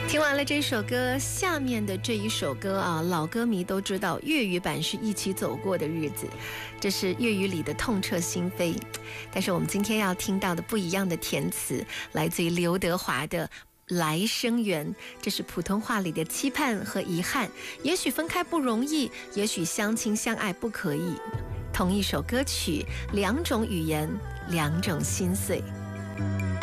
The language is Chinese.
听完了这首歌，下面的这一首歌啊，老歌迷都知道，粤语版是一起走过的日子，这是粤语里的痛彻心扉。但是我们今天要听到的不一样的填词，来自于刘德华的来生缘，这是普通话里的期盼和遗憾。也许分开不容易，也许相亲相爱不可以。同一首歌曲，两种语言，两种心碎。